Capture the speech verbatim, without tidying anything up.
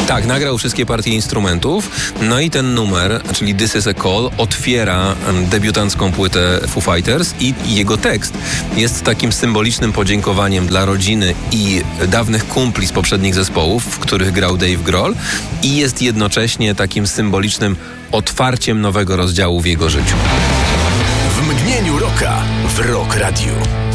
Tak, nagrał wszystkie partie instrumentów, no i ten numer, czyli This Is A Call, otwiera debiutancką płytę Foo Fighters i jego tekst jest takim symbolicznym podziękowaniem dla rodziny i dawnych kumpli z poprzednich zespołów, w których grał Dave Grohl, i jest jednocześnie takim symbolicznym otwarciem nowego rozdziału w jego życiu. W mgnieniu rocka w Rock Radio.